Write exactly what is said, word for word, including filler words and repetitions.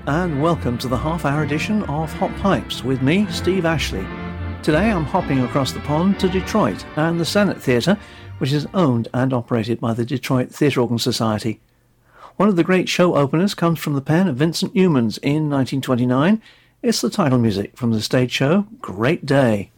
and welcome to the half-hour edition of Hot Pipes with me, Steve Ashley. Today I'm hopping across the pond to Detroit and the Senate Theatre, which is owned and operated by the Detroit Theatre Organ Society. One of the great show openers comes from the pen of Vincent Youmans in nineteen twenty-nine. It's the title music from the stage show Great Day.